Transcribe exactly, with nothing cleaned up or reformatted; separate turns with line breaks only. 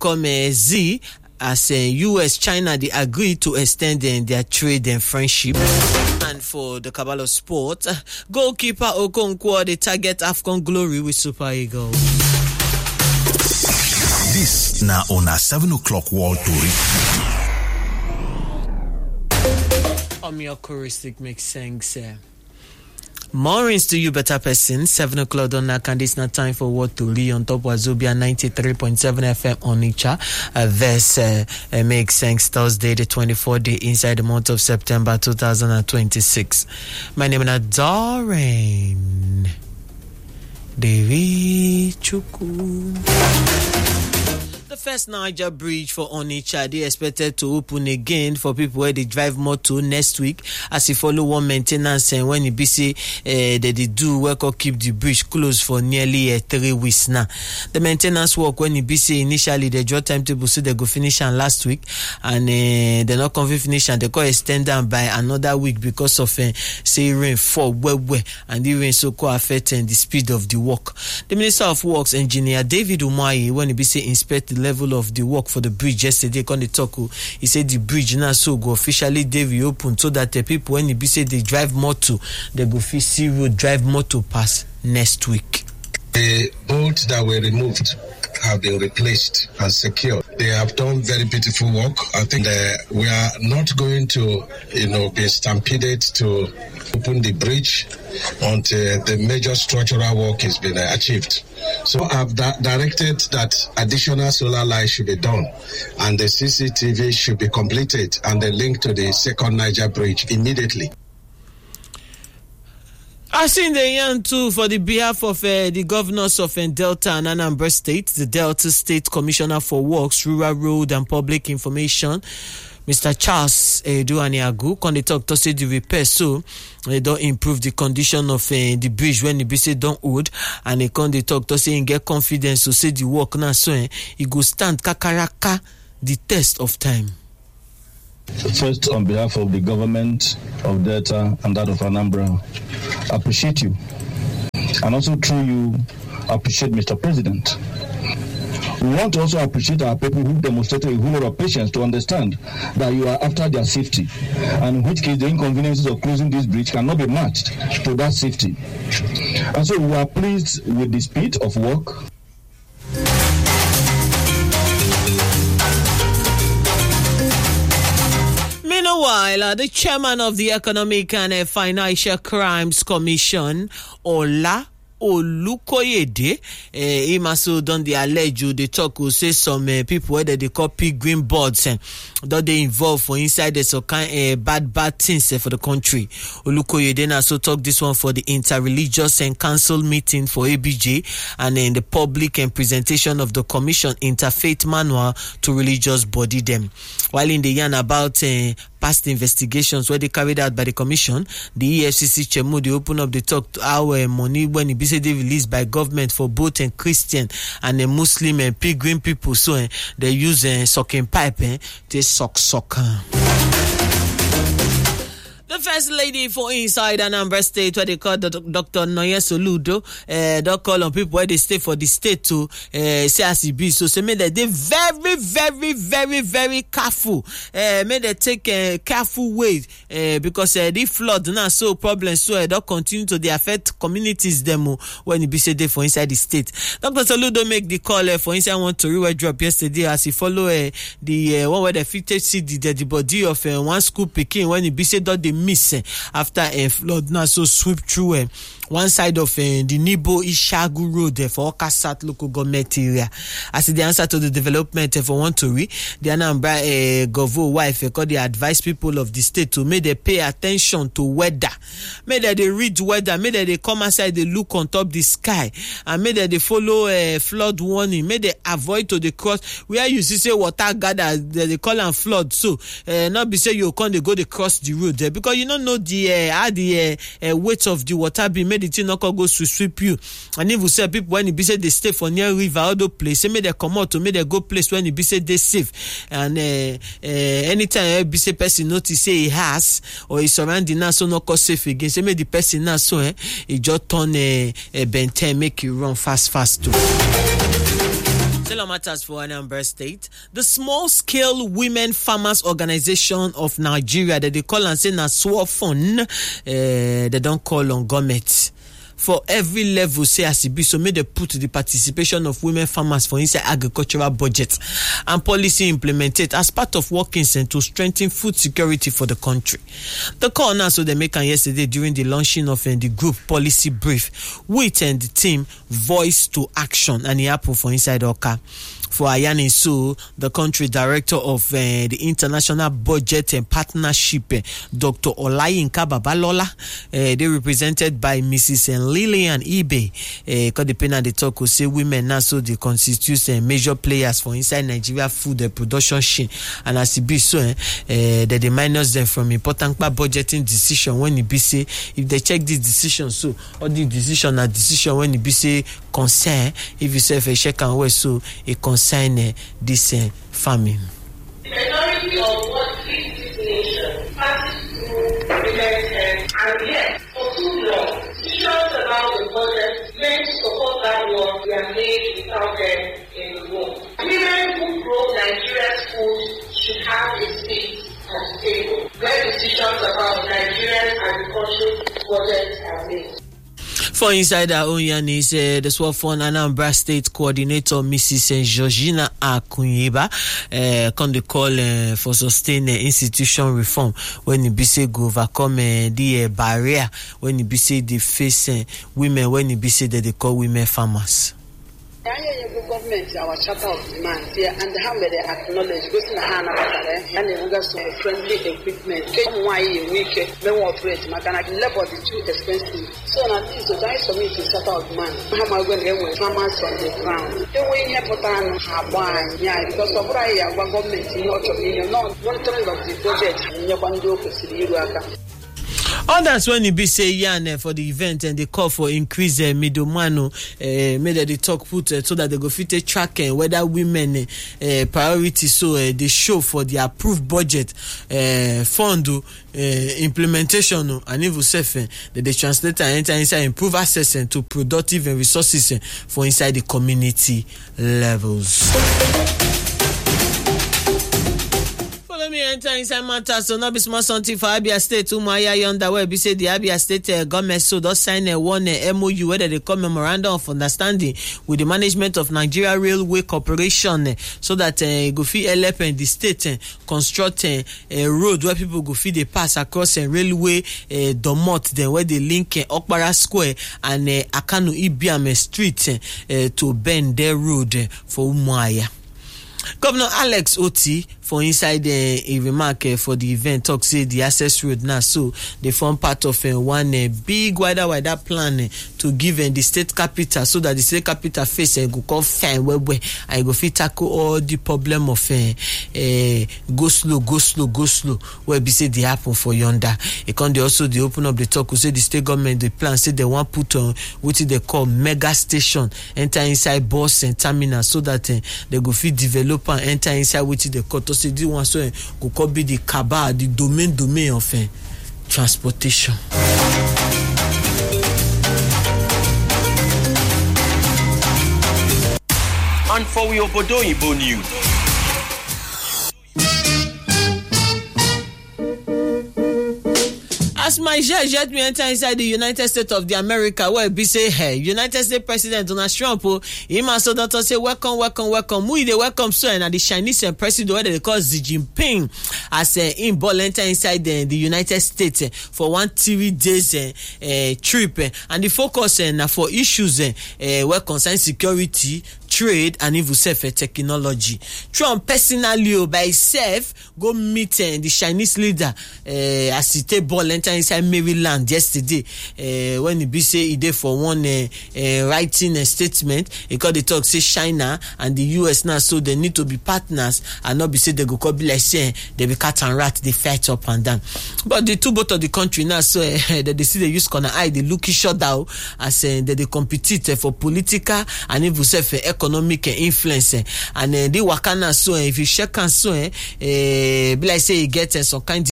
come uh, Z as uh, U S, China, they agreed to extend uh, their trade and friendship. And for the Kabbalah sport, uh, goalkeeper Okonkwo, they target AFCON glory with Super Eagles.
This now on a seven o'clock world tour.
Homeochoristic makes sense. Uh. Mornings to you, better person. Seven o'clock on that, and it's not time for what to read on top of Zobia ninety-three point seven F M on Nicha. Uh, this uh, uh, makes sense. Thursday, the twenty-fourth day inside the month of September two thousand twenty-six. My name is Doreen Devi Chuku. The first Niger bridge for Onitsha, they expected to open again for people where they drive motor next week as they follow one maintenance, and when it be say uh, that they do work or keep the bridge closed for nearly uh, three weeks now. The maintenance work, when it be say initially they draw timetable so they go finish and last week, and uh, they're not confident finish and they go extend them by another week because of uh, say rain fall where where and the rain so called affecting the speed of the work. The Minister of Works, Engineer David Umahi, when it be say inspect the level of the work for the bridge yesterday, on the talk, he said the bridge now so go officially they reopen so that the people when it be say they drive motor, they go see road drive motor pass next week.
The boats that were removed have been replaced and secured. They have done very beautiful work. I think that we are not going to, you know, be stampeded to open the bridge until the major structural work has been uh, achieved. So I've di- directed that additional solar lights should be done and the C C T V should be completed and the link to the second Niger bridge immediately.
I seen the young too for the behalf of uh, the governors of uh, Delta and Anambra State, the Delta State Commissioner for Works, Rural Road and Public Information, Mister Charles Eduaniagu, when they talk to say the repair so they don't improve the condition of uh, the bridge when the bridge don't hold, and they come they talk to say and get confidence to say the work now so eh, it go stand kakaraka the test of time.
First, on behalf of the government of Delta and that of Anambra, I appreciate you. And also through you, appreciate Mister President. We want to also appreciate our people who demonstrated a whole lot of patience to understand that you are after their safety, and in which case the inconveniences of closing this bridge cannot be matched to that safety. And so we are pleased with the speed of work.
Meanwhile, uh, the chairman of the Economic and uh, Financial Crimes Commission, Ola Olukoyede, uh, him also done the allege they talk will say some uh, people whether they call pilgrim boards and uh, that they involved for inside the so kind uh, bad bad things uh, for the country. Olukoyede also talk this one for the interreligious and council meeting for A B J and in uh, the public and presentation of the commission interfaith manual to religious body them. While in the yarn about uh, past investigations where they carried out by the commission, the E F C C Chemu, they open up the talk to our uh, money when it be said they released by government for both and Christian and a uh, Muslim and uh, pilgrim people. So uh, they use a uh, sucking pipe uh, to suck suck. The first lady for inside Anambra State, where they call the Doctor Noyeso Ludo, uh, don't call on people where they stay for the state to uh, say as it be. So, say, may they very, very, very, very careful. Uh, may they take a uh, careful way uh, because uh, the flood now so problem so uh, don't continue to they affect communities demo when it be said for inside the state. Doctor Soludo make the call uh, for inside one to real drop yesterday as he follow uh, the uh, one where the fifty see the, the body of uh, one school picking when it be said that they miss uh, after a uh, flood now so sweep through uh, one side of uh, the Nibo Ishagu Road uh, for Okasat local government area. As the answer to the development uh, for one to read, the Anambra uh, Govo wife uh, called the advise people of the state to make they pay attention to weather. Make that they read weather, make that they come outside, they look on top the sky, and make that they follow uh, flood warning, make they avoid to the cross where you see say water gather, they, they call them flood. So uh, not be say you come they go they cross the road there because you don't know the uh, how the uh, uh, weight of the water be made. The thing not go to sweep you. And if you say people when it be say they stay for near river or the place, say may they come out to make they go place when it be say they safe. And uh, uh, anytime be say person notice say he has or is surrounding now so not cause safe again. Say may the person now so eh, he just turn a uh, uh, benten make you run fast fast too. Still on matters for Anambra State. The Small Scale Women Farmers Organization of Nigeria, that they call and say na SWOFON, uh, they don't call on government. For every level, say as it be, so may they put the participation of women farmers for inside agricultural budget and policy implemented as part of workings and to strengthen food security for the country. The call now, so they make on yesterday during the launching of uh, the group policy brief with and uh, the team voice to action, and it happened for inside Oka. For Ayani Su, the country director of uh, the International Budget and Partnership, uh, Doctor Olayinka Babalola, uh, they represented by Missus Lillian Ibe. Uh, the pen and the talk will say women now so they constitute uh, major players for inside Nigeria food uh, production chain, and as it be so, uh, uh, that they minus them from important budgeting decision when it be say if they check this decision, so all the decision are decision when it be say concern if you say if a check and way so a concern uh, this uh, farming.
The majority of what leads this nation passes through women's hands, and yet for too long decisions about the budget meant to support that work were made without them in the room. Women who grow Nigeria's food should have a seat at the table where decisions about Nigeria's agricultural budget are made.
For inside our own Yanni is uh, the SWOFON Anambra State Coordinator Missus Georgina Akunyeba uh, can they call uh, for sustain uh, institution reform when it be say go overcome uh, the uh, barrier when it be say they face uh, women when it be say that they call women farmers.
The government, our charter of demand here, and how may they acknowledge goes in the hand of and then we got some friendly equipment. Came one year week, then we operate. Mechanic level is too expensive. So now this is I submit to charter of demand. How am I going to get with farmers on the ground? The way you put on one, yeah, because of what I have government in not not monitoring of the project in your bundle to see you.
Others when you be say yan uh, for the event and they call for increase uh, middleman uh, made uh, the talk put uh, so that they go fit a track uh, whether women uh, uh, priority so uh, they show for the approved budget uh, fund uh, implementation uh, and even self uh, that they translate and enter inside improve access uh, to productive and resources uh, for inside the community levels. Let me enter inside matters. So not be small something for Abia State. Umaya yonder where be say the Abia State uh, government so does sign a one uh, M O U where they call memorandum of understanding with the management of Nigeria Railway Corporation uh, so that uh, go fit help in the state uh, construct uh, a road where people go fit they pass across a uh, railway uh, domot then where they link uh, Okpara Square and uh, Akanu Ibiam Street uh, uh, to bend their road uh, for Umaya. Governor Alex Oti for inside uh, a remark uh, for the event talk say the access road now so they form part of uh, one uh, big wider wider plan uh, to give uh, the state capital so that the state capital face uh, go come fine where where I go fit tackle all the problem of uh, uh, go slow go slow go slow where be say they happen for yonder. It can they also they open up the talk who say the state government the plan say they want put on uh, what they call mega station enter inside bus and terminal so that uh, they go fit develop and enter inside which the court to say this one so could be the cabal, the domain domain of uh, transportation.
And for we obodo Igbo news.
As my judge let me enter inside the United States of the America where be say hey United States President Donald Trump oh, him and so doctor say welcome welcome welcome we dey welcome so and the Chinese uh, president where they call Xi Jinping as uh, him ball enter inside the, the United States uh, for one three days uh, uh, trip uh, and the focus uh, na for issues uh, uh, where concern security, trade and even self uh, technology. Trump personally oh, by himself go meet uh, the Chinese leader uh, as he take ball enter inside Maryland yesterday uh, when he be say he did for one uh, uh, writing a statement he called the talk say China and the U S now so they need to be partners and not be say they go call be like say they be cat and rat they fight up and down but the two both of the country now so uh, that they see they use corner eye they look each other as uh, that they compete uh, for political and even self uh, economic uh, influence uh, and uh, they wakana so uh, if you check and so uh, uh, be like say you get uh, some kind